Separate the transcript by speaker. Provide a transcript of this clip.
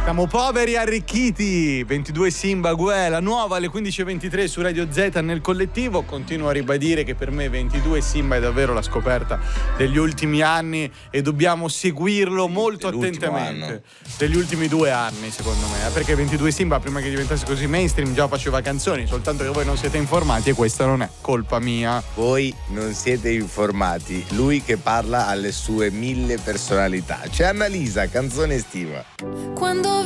Speaker 1: Siamo poveri arricchiti. 22 Simba Gue, la nuova alle 15:23 su Radio Z nel collettivo. Continuo a ribadire che per me 22 Simba è davvero la scoperta degli ultimi anni e dobbiamo seguirlo molto attentamente. Degli ultimi 2 anni, secondo me, perché 22 Simba, prima che diventasse così mainstream, già faceva canzoni, soltanto che voi non siete informati e questa non è colpa mia.
Speaker 2: Voi non siete informati. Lui che parla alle sue 1000 personalità. C'è Annalisa, canzone estiva.
Speaker 3: Quando